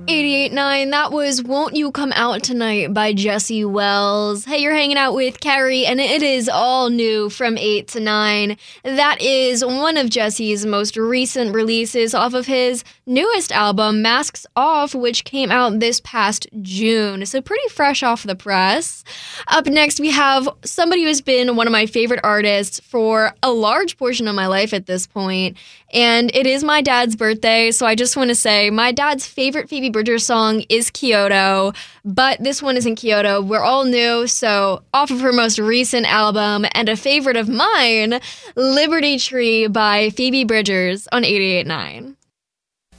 88.9, that was Won't You Come Out Tonight by Jesse Wells. Hey, you're hanging out with Carrie, and it is all new from 8 to 9. That is one of Jesse's most recent releases off of his newest album, Masks Off, which came out this past June. So pretty fresh off the press. Up next, we have somebody who has been one of my favorite artists for a large portion of my life at this point. And it is my dad's birthday, so I just want to say my dad's favorite Phoebe Bridgers song is Kyoto, but this one isn't Kyoto. We're all new, so off of her most recent album and a favorite of mine, Liberty Tree by Phoebe Bridgers on 88.9.